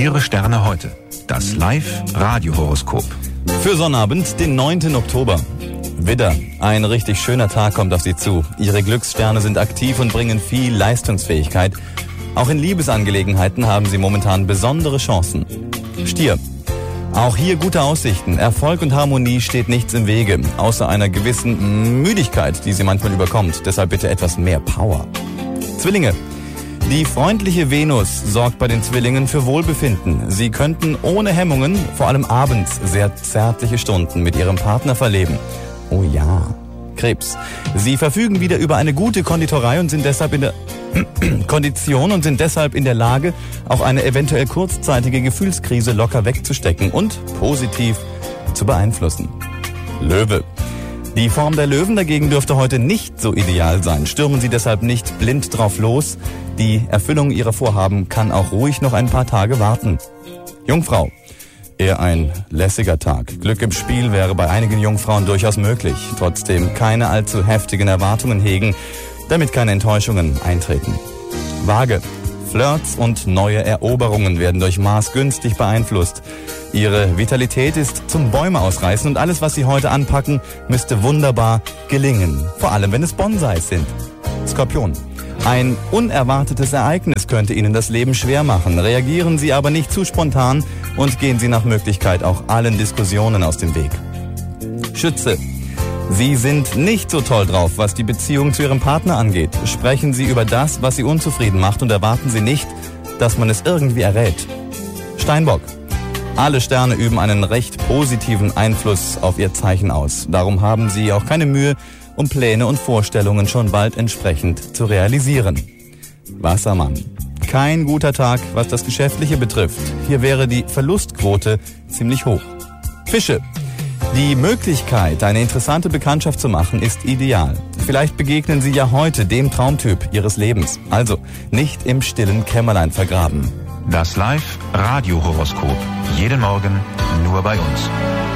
Ihre Sterne heute. Das Live-Radio-Horoskop. Für Sonnabend, den 9. Oktober. Widder, ein richtig schöner Tag kommt auf Sie zu. Ihre Glückssterne sind aktiv und bringen viel Leistungsfähigkeit. Auch in Liebesangelegenheiten haben Sie momentan besondere Chancen. Stier, auch hier gute Aussichten. Erfolg und Harmonie steht nichts im Wege, außer einer gewissen Müdigkeit, die Sie manchmal überkommt. Deshalb bitte etwas mehr Power. Zwillinge, die freundliche Venus sorgt bei den Zwillingen für Wohlbefinden. Sie könnten ohne Hemmungen, vor allem abends, sehr zärtliche Stunden mit Ihrem Partner verleben. Oh ja. Krebs, Sie verfügen wieder über eine gute Konditorei und sind deshalb in der Kondition und sind deshalb in der Lage, auch eine eventuell kurzzeitige Gefühlskrise locker wegzustecken und positiv zu beeinflussen. Löwe. Die Form der Löwen dagegen dürfte heute nicht so ideal sein. Stürmen Sie deshalb nicht blind drauf los. Die Erfüllung Ihrer Vorhaben kann auch ruhig noch ein paar Tage warten. Jungfrau. Eher ein lässiger Tag. Glück im Spiel wäre bei einigen Jungfrauen durchaus möglich. Trotzdem keine allzu heftigen Erwartungen hegen, damit keine Enttäuschungen eintreten. Waage. Flirts und neue Eroberungen werden durch Mars günstig beeinflusst. Ihre Vitalität ist zum Bäume ausreißen und alles, was Sie heute anpacken, müsste wunderbar gelingen. Vor allem, wenn es Bonsais sind. Skorpion. Ein unerwartetes Ereignis könnte Ihnen das Leben schwer machen. Reagieren Sie aber nicht zu spontan und gehen Sie nach Möglichkeit auch allen Diskussionen aus dem Weg. Schütze. Sie sind nicht so toll drauf, was die Beziehung zu Ihrem Partner angeht. Sprechen Sie über das, was Sie unzufrieden macht, und erwarten Sie nicht, dass man es irgendwie errät. Steinbock. Alle Sterne üben einen recht positiven Einfluss auf Ihr Zeichen aus. Darum haben Sie auch keine Mühe, um Pläne und Vorstellungen schon bald entsprechend zu realisieren. Wassermann. Kein guter Tag, was das Geschäftliche betrifft. Hier wäre die Verlustquote ziemlich hoch. Fische. Die Möglichkeit, eine interessante Bekanntschaft zu machen, ist ideal. Vielleicht begegnen Sie ja heute dem Traumtyp Ihres Lebens. Also nicht im stillen Kämmerlein vergraben. Das Live-Radio-Horoskop. Jeden Morgen nur bei uns.